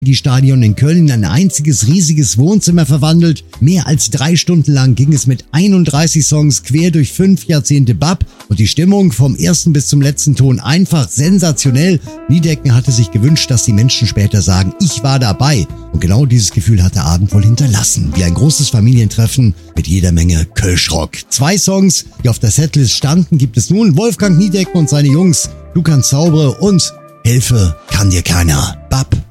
die Stadion in Köln in ein einziges riesiges Wohnzimmer verwandelt. Mehr als 3 Stunden lang ging es mit 31 Songs quer durch 5 Jahrzehnte BAP und die Stimmung vom ersten bis zum letzten Ton einfach sensationell. Niedecken hatte sich gewünscht, dass die Menschen später sagen, ich war dabei. Und genau dieses Gefühl hat der Abend wohl hinterlassen, wie ein großes Familientreffen mit jeder Menge Kölschrock. 2 Songs, die auf der Setlist standen, gibt es nun: Wolfgang Niedecken und seine Jungs, Du kannst zaubere und Hilfe kann dir keiner. BAP.